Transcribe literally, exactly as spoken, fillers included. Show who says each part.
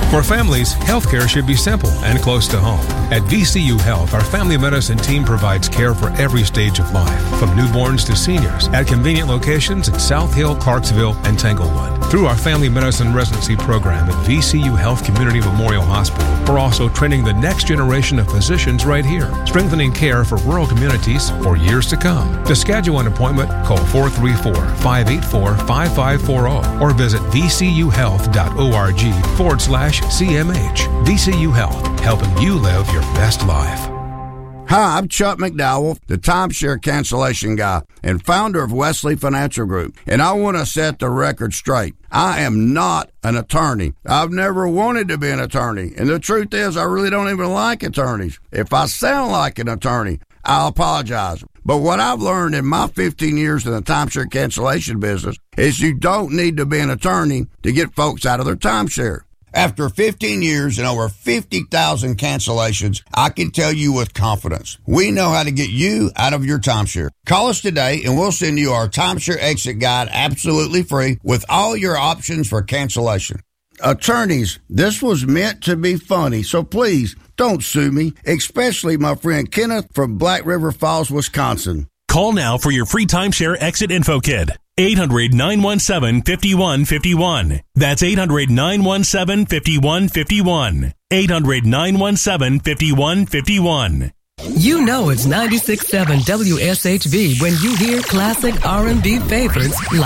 Speaker 1: For families, healthcare should be simple and close to home. At V C U Health, our family medicine team provides care for every stage of life, from newborns to seniors, at convenient locations in South Hill, Clarksville, and Tanglewood. Through our family medicine residency program at V C U Health Community Memorial Hospital, we're also training the next generation of physicians right here, strengthening care for rural communities for years to come. To schedule an appointment, call four three four, five eight four, five five four zero or visit vcuhealth.org forward slash CMH. V C U Health, helping you live your best life.
Speaker 2: Hi, I'm Chuck McDowell, the timeshare cancellation guy and founder of Wesley Financial Group, and I want to set the record straight. I am not an attorney. I've never wanted to be an attorney, and the truth is I really don't even like attorneys. If I sound like an attorney, I'll apologize. But what I've learned in my fifteen years in the timeshare cancellation business is you don't need to be an attorney to get folks out of their timeshare. After fifteen years and over fifty thousand cancellations, I can tell you with confidence, we know how to get you out of your timeshare. Call us today and we'll send you our timeshare exit guide absolutely free with all your options for cancellation. Attorneys, this was meant to be funny, so please don't sue me, especially my friend Kenneth from Black River Falls, Wisconsin.
Speaker 3: Call now for your free timeshare exit info kit. eight hundred, nine one seven, five one five one. That's eight hundred, nine one seven, five one five one. eight hundred, nine one seven, five one five one.
Speaker 4: You know it's ninety-six point seven W S H V when you hear classic R and B favorites like